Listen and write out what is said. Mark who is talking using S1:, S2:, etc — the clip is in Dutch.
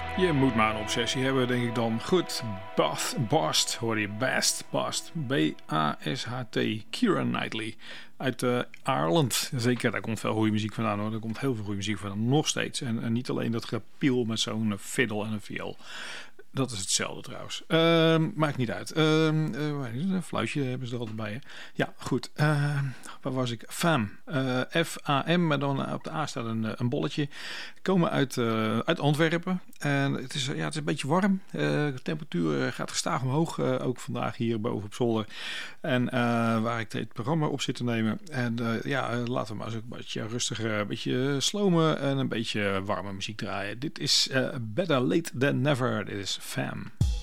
S1: Je moet maar een obsessie hebben, denk ik dan. Goed, Bast, hoor je, Bast. B-A-S-H-T, Keira Knightley. Uit Ierland. Zeker, daar komt veel goede muziek vandaan hoor. Daar komt heel veel goede muziek vandaan, nog steeds. En niet alleen dat gepiel met zo'n fiddle en een viool. Dat is hetzelfde trouwens. Maakt niet uit. Een fluitje hebben ze er altijd bij. Hè? Ja, goed. Waar was ik? FAM. F-A-M. Maar dan op de A staat een bolletje. Komen uit Antwerpen. En het is een beetje warm. De temperatuur gaat gestaag omhoog. Ook vandaag hier boven op zolder. En waar ik het programma op zit te nemen. En laten we maar eens een beetje rustiger, een beetje slomen en een beetje warme muziek draaien. Dit is Better Late Than Never. Dit is FAM.